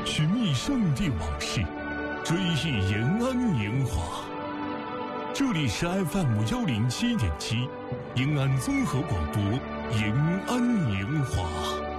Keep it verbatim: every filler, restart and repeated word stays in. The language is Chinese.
寻觅圣地往事，追忆延安年华。这里是 F M 幺零七点七，延安综合广播，延安年华。